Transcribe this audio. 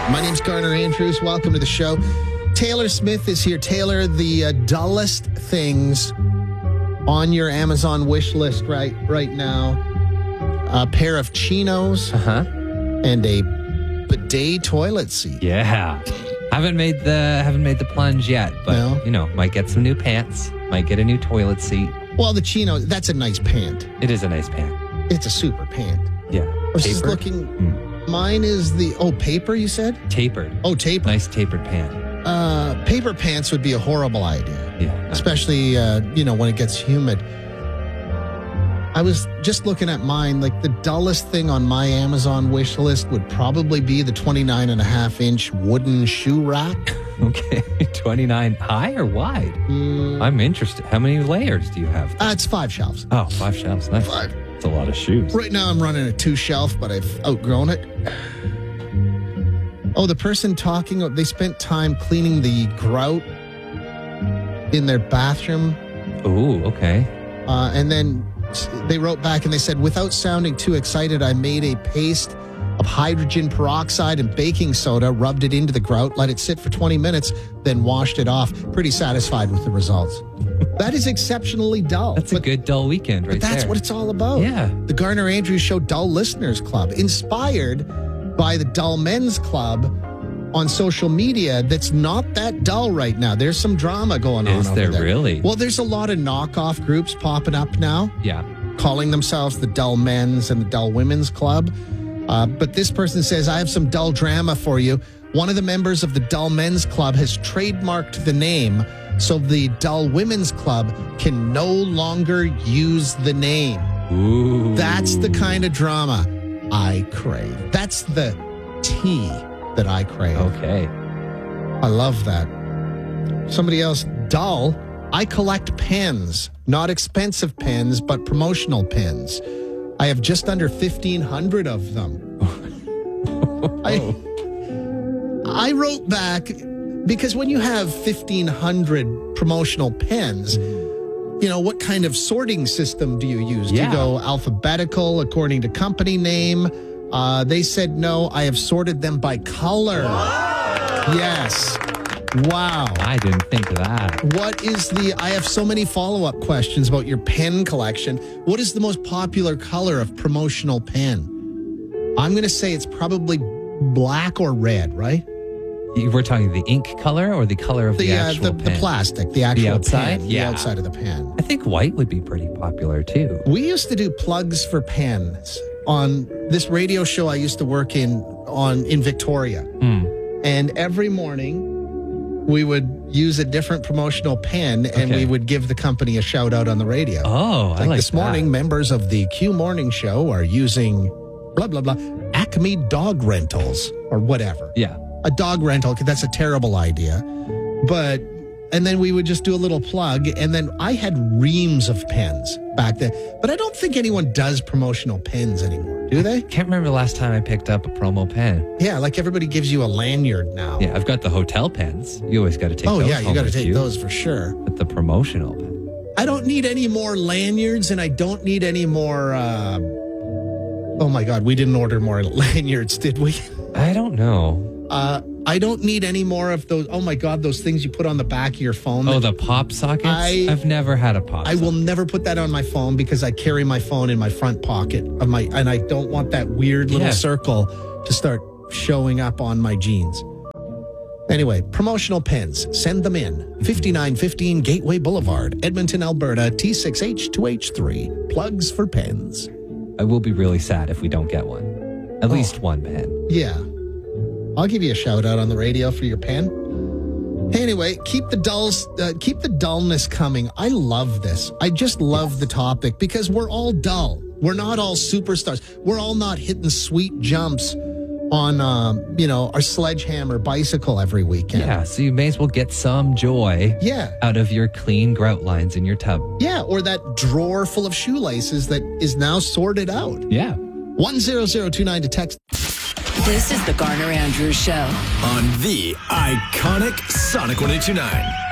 My name's Garner Andrews. Welcome to the show. Taylor Smith is here. Taylor, the dullest things on your Amazon wish list right now. A pair of chinos and a bidet toilet seat. Yeah. Haven't made the plunge yet, but might get some new pants, might get a new toilet seat. Well, the chino, that's a nice pant. It is a nice pant. It's a super pant. Yeah. I was just looking. Mine is paper, you said? Tapered. Oh, tapered. Nice tapered pant. Paper pants would be a horrible idea. Yeah. Especially, when it gets humid. I was just looking at mine. Like, the dullest thing on my Amazon wish list would probably be the 29.5-inch wooden shoe rack. Okay. 29 high or wide? I'm interested. How many layers do you have? It's 5 shelves. Oh, 5 shelves. Nice. 5. That's a lot of shoes. Right now I'm running a 2 shelf, but I've outgrown it. Oh, the person talking, they spent time cleaning the grout in their bathroom. Ooh, okay. And then they wrote back and they said, without sounding too excited, I made a paste of hydrogen peroxide and baking soda, rubbed it into the grout, let it sit for 20 minutes, then washed it off. Pretty satisfied with the results. That is exceptionally dull. That's a good dull weekend right there. But that's what it's all about. Yeah. The Garner Andrews Show Dull Listeners Club, inspired by the Dull Men's Club on social media. That's not that dull right now. There's some drama going on over there. Is there really? Well, there's a lot of knockoff groups popping up now. Yeah. Calling themselves the Dull Men's and the Dull Women's Club. But this person says, I have some dull drama for you. One of the members of the Dull Men's Club has trademarked the name, so the Dull Women's Club can no longer use the name. Ooh. That's the kind of drama I crave. That's the tea that I crave. Okay. I love that. Somebody else, dull. I collect pens, not expensive pens, but promotional pens. I have just under 1,500 of them. I wrote back because when you have 1,500 promotional pens, what kind of sorting system do you use? Yeah. Do you go alphabetical according to company name? They said no. I have sorted them by color. Wow. Yes. Wow. I didn't think of that. I have so many follow-up questions about your pen collection. What is the most popular color of promotional pen? I'm going to say it's probably black or red, right? We're talking the ink color or the color of the actual pen? The plastic, the actual outside? pen. Yeah. The outside of the pen. I think white would be pretty popular too. We used to do plugs for pens on this radio show I used to work in Victoria. And every morning we would use a different promotional pen and we would give the company a shout out on the radio. Oh, I like this morning, members of the Q Morning Show are using blah, blah, blah, Acme Dog Rentals or whatever. Yeah. A dog rental, that's a terrible idea. And then we would just do a little plug. And then I had reams of pens back then. But I don't think anyone does promotional pens anymore, do they? Can't remember the last time I picked up a promo pen. Yeah, like everybody gives you a lanyard now. Yeah, I've got the hotel pens. You always got to take those. Oh, yeah, you got to with take those for sure. But the promotional pen. I don't need any more lanyards and I don't need any more... oh, my God, we didn't order more lanyards, did we? I don't know. I don't need any more of those. Oh my God, those things you put on the back of your phone. Oh, the pop sockets? I've never had a pop socket. I will never put that on my phone because I carry my phone in my front pocket and I don't want that weird little circle to start showing up on my jeans. Anyway, promotional pens, send them in. 5915 Gateway Boulevard, Edmonton, Alberta, T6H2H3. Plugs for pens. I will be really sad if we don't get one. At least one pen. Yeah. I'll give you a shout out on the radio for your pen. Anyway, keep the dullness coming. I love this. I just love the topic because we're all dull. We're not all superstars. We're all not hitting sweet jumps on, our sledgehammer bicycle every weekend. Yeah, so you may as well get some joy out of your clean grout lines in your tub. Yeah, or that drawer full of shoelaces that is now sorted out. Yeah. 10029 to text. This is the Garner Andrews Show. On the iconic Sonic 102.9.